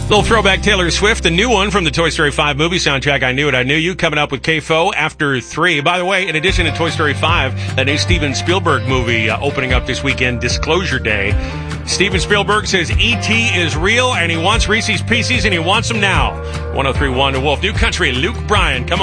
Little throwback Taylor Swift, the new one from the Toy Story 5 movie soundtrack, I Knew It, I Knew You, coming up with KFO after 3. By the way, in addition to Toy Story 5, that new Steven Spielberg movie opening up this weekend, Disclosure Day. Steven Spielberg says E.T. is real, and he wants Reese's Pieces, and he wants them now. 103.1 The Wolf. New Country, Luke Bryan. Come on.